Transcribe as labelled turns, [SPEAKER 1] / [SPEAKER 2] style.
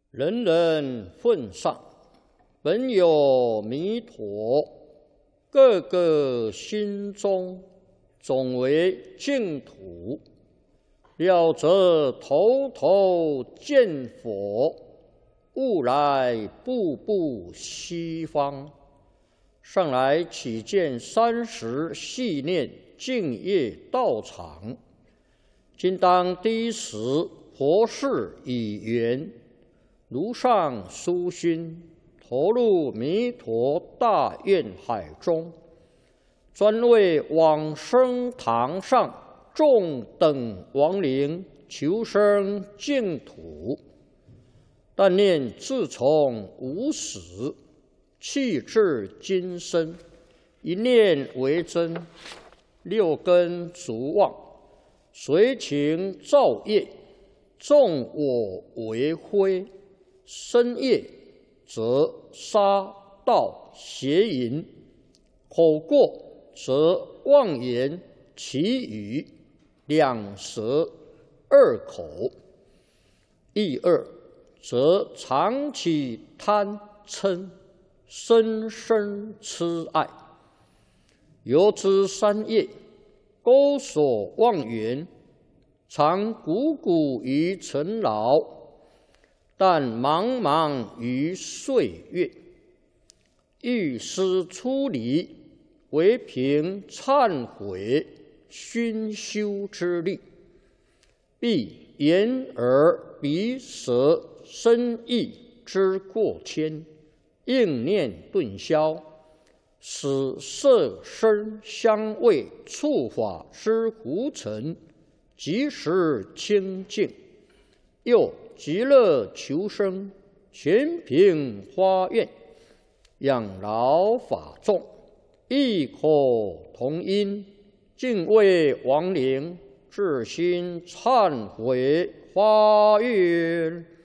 [SPEAKER 1] 人人奉上，本有弥陀，个个心中总为净土。了则头头见佛，悟来步步西方。上来启见30系念净业道场，今当第一时佛事已圆，如上殊心，投入弥陀大愿海中，专为往生堂上众等亡灵求生净土。但念自从无始，气至今生，一念为真，6根足妄，随情造业，纵我为非。身业则杀盗邪淫，口过则妄言绮语，两舌二口。意二则常起贪嗔，深深痴爱。由之三业，钩锁妄缘，常汩汩于尘劳，但茫茫于岁月。欲思出离，唯凭忏悔熏修之力，必眼耳鼻舌身意之过愆，应念顿消，使色声香味触法之胡尘即时清净。又极乐求生，全凭发愿，养老法众，异口同音，敬畏亡灵，至心忏悔发愿。